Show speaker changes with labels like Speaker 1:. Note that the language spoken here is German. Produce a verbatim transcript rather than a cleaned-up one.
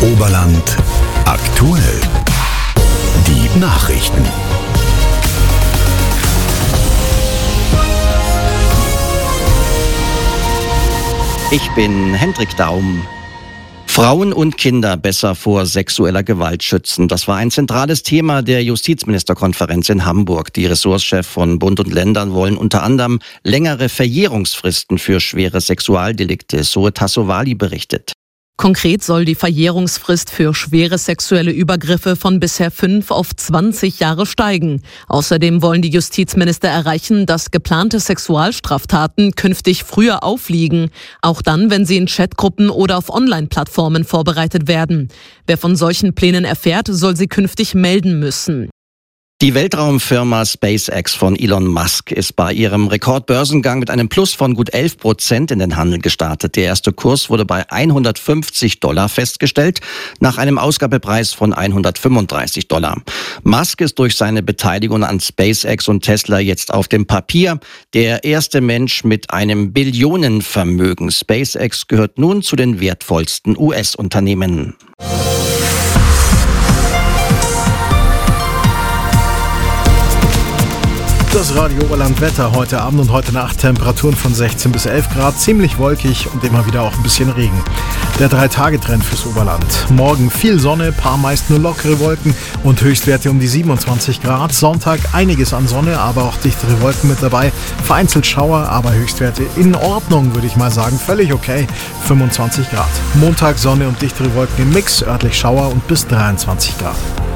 Speaker 1: Oberland aktuell. Die Nachrichten.
Speaker 2: Ich bin Hendrik Daum. Frauen und Kinder besser vor sexueller Gewalt schützen. Das war ein zentrales Thema der Justizministerkonferenz in Hamburg. Die Ressortchefs von Bund und Ländern wollen unter anderem längere Verjährungsfristen für schwere Sexualdelikte, so Tasso Wali berichtet.
Speaker 3: Konkret soll die Verjährungsfrist für schwere sexuelle Übergriffe von bisher fünf auf zwanzig Jahre steigen. Außerdem wollen die Justizminister erreichen, dass geplante Sexualstraftaten künftig früher aufliegen, auch dann, wenn sie in Chatgruppen oder auf Online-Plattformen vorbereitet werden. Wer von solchen Plänen erfährt, soll sie künftig melden müssen.
Speaker 2: Die Weltraumfirma SpaceX von Elon Musk ist bei ihrem Rekordbörsengang mit einem Plus von gut elf Prozent in den Handel gestartet. Der erste Kurs wurde bei hundertfünfzig Dollar festgestellt, nach einem Ausgabepreis von hundertfünfunddreißig Dollar. Musk ist durch seine Beteiligung an SpaceX und Tesla jetzt auf dem Papier der erste Mensch mit einem Billionenvermögen. SpaceX gehört nun zu den wertvollsten U S-Unternehmen.
Speaker 4: Das Radio Oberland Wetter heute Abend und heute Nacht. Temperaturen von sechzehn bis elf Grad, ziemlich wolkig und immer wieder auch ein bisschen Regen. Der Drei-Tage-Trend fürs Oberland. Morgen viel Sonne, paar meist nur lockere Wolken und Höchstwerte um die siebenundzwanzig Grad. Sonntag einiges an Sonne, aber auch dichtere Wolken mit dabei. Vereinzelt Schauer, aber Höchstwerte in Ordnung, würde ich mal sagen. Völlig okay, fünfundzwanzig Grad. Montag Sonne und dichtere Wolken im Mix, örtlich Schauer und bis dreiundzwanzig Grad.